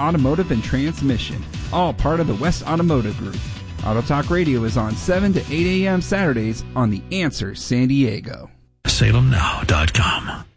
Automotive and Transmission, all part of the West Automotive Group. Auto Talk Radio is on 7 to 8 a.m. Saturdays on The Answer San Diego. SalemNow.com.